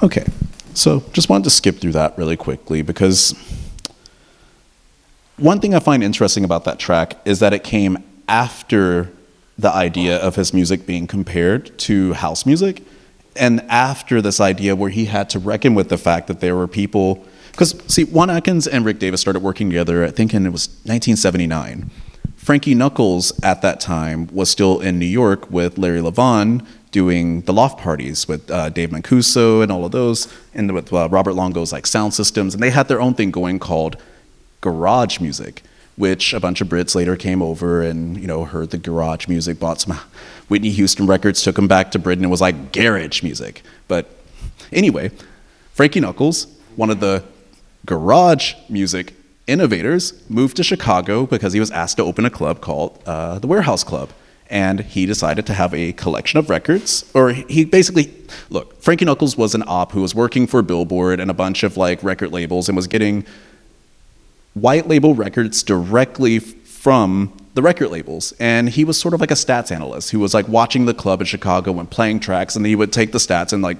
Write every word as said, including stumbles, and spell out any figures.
Okay, so just wanted to skip through that really quickly because one thing I find interesting about that track is that it came after the idea of his music being compared to house music, and after this idea where he had to reckon with the fact that there were people, because see, Juan Atkins and Rick Davis started working together, I think in, it was nineteen seventy-nine. Frankie Knuckles at that time was still in New York with Larry Levan doing the loft parties with uh, Dave Mancuso and all of those, and with uh, Robert Longo's like sound systems, and they had their own thing going called garage music, which a bunch of Brits later came over and, you know, heard the garage music, bought some Whitney Houston records, took them back to Britain, and was like garage music. But anyway, Frankie Knuckles, one of the garage music innovators, moved to Chicago because he was asked to open a club called uh, the Warehouse Club. And he decided to have a collection of records, or he basically, look, Frankie Knuckles was an op who was working for Billboard and a bunch of like record labels and was getting white label records directly from the record labels. And he was sort of like a stats analyst who was like watching the club in Chicago and playing tracks, and he would take the stats and like